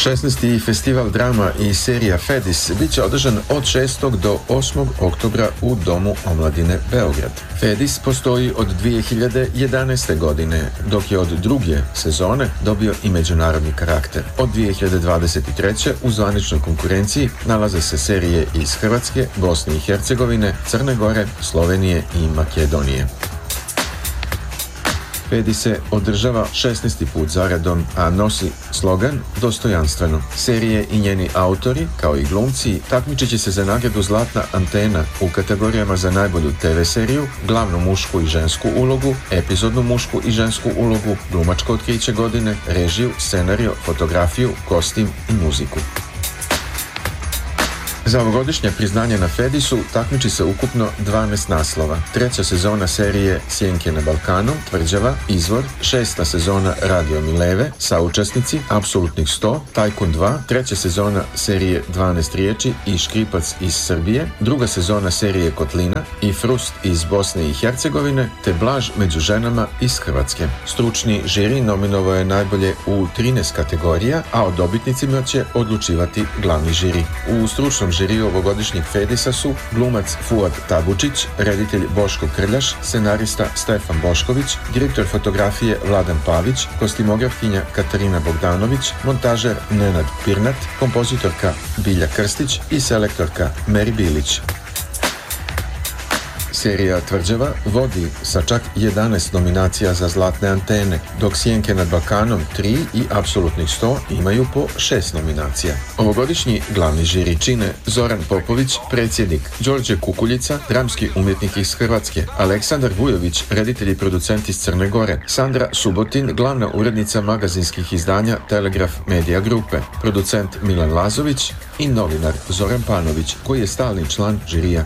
16. festival drama i serija Fedis bit će održan od 6. do 8. oktobra u Domu omladine Beograd. Fedis postoji od 2011. godine, dok je od druge sezone dobio i međunarodni karakter. Od 2023. u zvaničnoj konkurenciji nalaze se serije iz Hrvatske, Bosne i Hercegovine, Crne Gore, Slovenije i Makedonije. Fedis se održava 16. put zaredom, a nosi slogan Dostojanstveno. Serije i njeni autori, kao i glumci, takmičit će se za nagradu Zlatna antena u kategorijama za najbolju TV seriju, glavnu mušku i žensku ulogu, epizodnu mušku i žensku ulogu, glumačko otkriće godine, režiju, scenariju, fotografiju, kostim i muziku. Za ovogodišnje priznanje na Fedisu takmiči se ukupno 12 naslova. 3. sezona serije Sjenke na Balkanu, Tvrđava, Izvor, 6. sezona Radio Mileve, Saučesnici, Apsolutnih 100, Tajkun 2, 3. sezona serije 12 riječi i Škripac iz Srbije, 2. sezona serije Kotlina i Frust iz Bosne i Hercegovine, te Blaž među ženama iz Hrvatske. Stručni žiri nominovao je najbolje u 13 kategorija, a o dobitnicima će odlučivati glavni žiri. U stručnom žiriju ovogodišnjeg Fedisa su glumac Fuad Tabučić, reditelj Boško Krljaš, scenarista Stefan Bošković, direktor fotografije Vladan Pavić, kostimografkinja Katarina Bogdanović, montažer Nenad Pirnat, kompozitorka Bilja Krstić i selektorka Meri Bilić. Serija Tvrđava vodi sa čak 11 nominacija za Zlatne antene, dok Sjenke nad Balkanom 3 i Apsolutnih 100 imaju po 6 nominacija. Ovogodišnji glavni žiri čine Zoran Popović, predsjednik, Đorđe Kukuljica, dramski umjetnik iz Hrvatske, Aleksandar Vujović, reditelj i producent iz Crne Gore, Sandra Subotin, glavna urednica magazinskih izdanja Telegraf Media Grupe, producent Milan Lazović i novinar Zoran Panović, koji je stalni član žirija.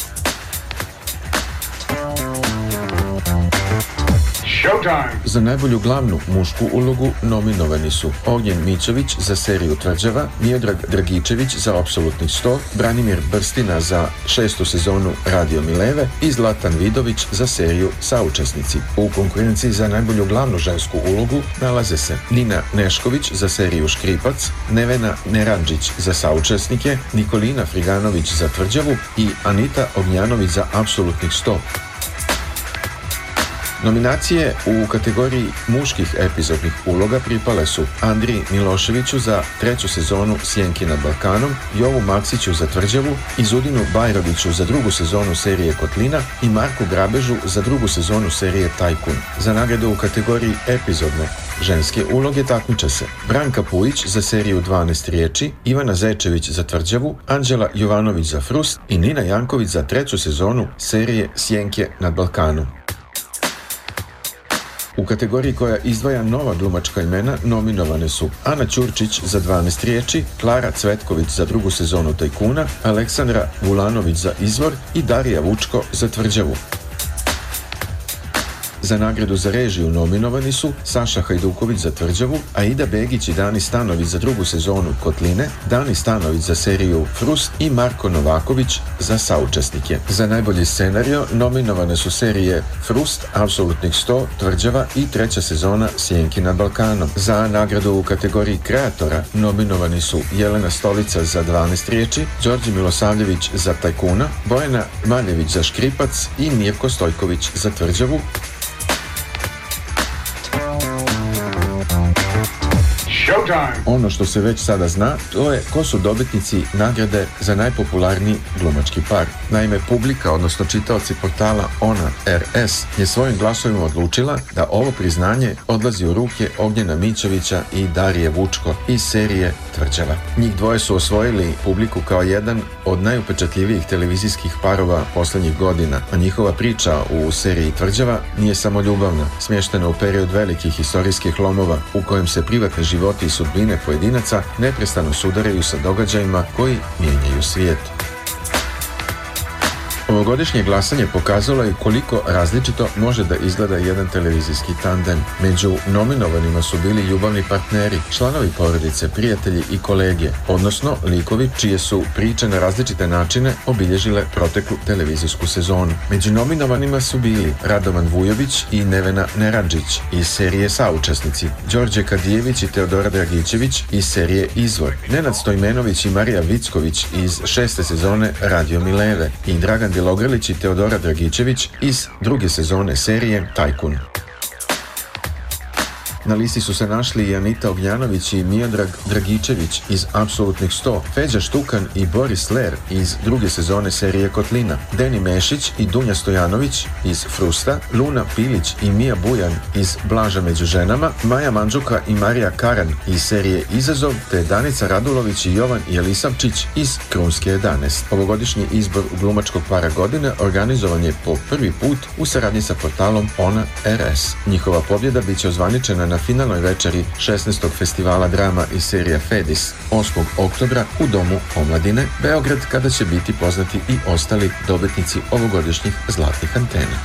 Za najbolju glavnu mušku ulogu nominovani su Ognjen Mićović za seriju Tvrđava, Miodrag Dragičević za Apsolutnih 100, Branimir Brstina za 6. sezonu Radio Mileve i Zlatan Vidović za seriju Saučesnici. U konkurenciji za najbolju glavnu žensku ulogu nalaze se Nina Nešković za seriju Škripac, Nevena Neranđić za Saučesnike, Nikolina Friganović za Tvrđavu i Anita Ognjanović za Apsolutnih 100. Nominacije u kategoriji muških epizodnih uloga pripale su Andriji Miloševiću za 3. sezonu Sjenki nad Balkanom, Jovu Maksiću za Tvrđavu, Izudinu Bajroviću za 2. sezonu serije Kotlina i Marku Grabežu za 2. sezonu serije Tajkun. Za nagradu u kategoriji epizodne ženske uloge takmiče se Branka Pujić za seriju 12 riječi, Ivana Zečević za Tvrđavu, Anđela Jovanović za Frust i Nina Janković za 3. sezonu serije Sjenke nad Balkanom. U kategoriji koja izdvaja nova glumačka imena nominovane su Ana Ćurčić za 12 riječi, Klara Cvetković za 2. sezonu Tajkuna, Aleksandra Vulanović za Izvor i Darija Vučko za Tvrđavu. Za nagradu za režiju nominovani su Saša Hajduković za Tvrđavu, Aida Begić i Dani Stanović za 2. sezonu Kotline, Dani Stanović za seriju Frust i Marko Novaković za Saučesnike. Za najbolji scenario nominovane su serije Frust, Apsolutnih 100, Tvrđava i 3. sezona Sjenki nad Balkanom. Za nagradu u kategoriji kreatora nominovani su Jelena Stolica za 12 riječi, Đorđe Milosavljević za Tajkuna, Bojana Maljević za Škripac i Mirko Stojković za Tvrđavu. Ono što se već sada zna, to je ko su dobitnici nagrade za najpopularniji glumački par. Naime, publika, odnosno čitaoci portala Ona RS, je svojim glasovima odlučila da ovo priznanje odlazi u ruke Ognjena Mićovića i Darije Vučko iz serije Tvrđava. Njih dvoje su osvojili publiku kao jedan od najupečatljivijih televizijskih parova posljednjih godina, a njihova priča u seriji Tvrđava nije samo ljubavna, smještena u period velikih historijskih lomova u kojem se privatni životi i sudbine pojedinaca neprestano sudaraju sa događajima koji mijenjaju svijet. Ovogodišnje glasanje pokazalo je koliko različito može da izgleda jedan televizijski tandem. Među nominovanima su bili ljubavni partneri, članovi porodice, prijatelji i kolege, odnosno likovi čije su priče na različite načine obilježile proteklu televizijsku sezonu. Među nominovanima su bili Radovan Vujović i Nevena Neradžić iz serije Saučesnici, Đorđe Kadijević i Teodora Dragičević iz serije Izvor, Nenad Stojmenović i Marija Vicković iz 6. sezone Radio Mileve i Dragan Bjelogrlić i Teodora Dragičević iz 2. sezone serije Tajkun. Na listi su se našli i Anita Ognjanović i Miodrag Dragičević iz Apsolutnih 100, Feđa Štukan i Boris Ler iz 2. sezone serije Kotlina, Deni Mešić i Dunja Stojanović iz Frusta, Luna Pilić i Mija Bujan iz Blaža među ženama, Maja Mandžuka i Marija Karan iz serije Izazov, te Danica Radulović i Jovan Jelisavčić iz Krunske 11. Ovogodišnji izbor glumačkog para godine organizovan je po prvi put u saradnji sa portalom Ona RS. Njihova pobjeda biće ozvaničena na finalnoj večeri 16. festivala drama i serija Fedis 8. oktobra u Domu omladine Beograd, kada će biti poznati i ostali dobitnici ovogodišnjih zlatnih antena.